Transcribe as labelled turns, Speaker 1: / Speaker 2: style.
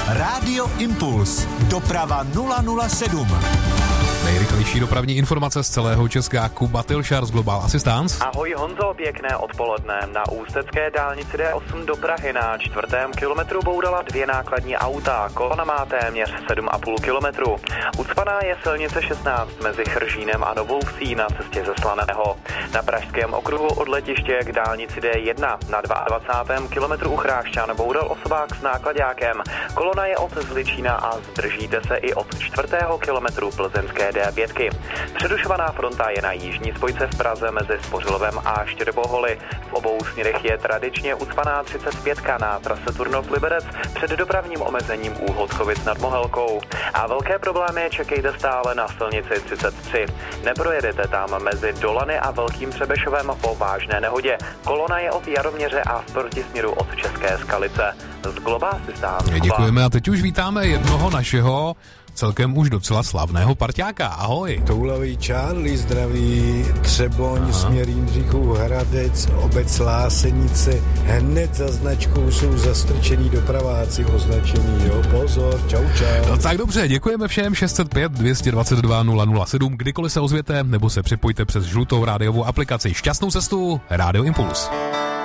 Speaker 1: Rádio Impuls. Doprava 007.
Speaker 2: Nejrychlejší dopravní informace z celého Česka. Kuba Tilšar z Global Assistance.
Speaker 3: Ahoj Honzo, pěkné odpoledne. Na ústecké dálnici D8 do Prahy na 4. kilometru bourala 2 nákladní auta. Kolona má téměř 7,5 kilometru. Ucpaná je silnice 16 mezi Chržínem a Novou Vsí na cestě ze Slaného. Na pražském okruhu od letiště k dálnici D1 na 22. kilometru u Chrášťan boural osobák s náklaďákem. Kolona je od Zličína a zdržíte se i od 4. kilometru plzeňské D5. Předušovaná fronta je na jižní spojce v Praze mezi Spořilovem a Štěrboholy. V obou směrech je tradičně ucpaná 35 na trase Turnov-Liberec před dopravním omezením u Hodkovic nad Mohelkou. A velké problémy čekejte stále na silnici 33. Neprojedete tam mezi Dolany a Velkým Třebešovem po vážné nehodě. Kolona je od Jaroměře a v protisměru od České Skalice. Z Global Assistance.
Speaker 2: Děkujeme a teď už vítáme jednoho našeho celkem už docela slavného parťáka. Ahoj.
Speaker 4: Toulavý Charlie zdraví, Třeboň, směr Jindřichův Hradec, obec Lásenice. Hned za značkou jsou zastrčený dopraváci označení, jo, pozor, čau.
Speaker 2: No tak dobře, děkujeme všem. 605 222 007, kdykoliv se ozvěte nebo se připojte přes žlutou rádiovou aplikaci. Šťastnou cestu, Rádio Impuls.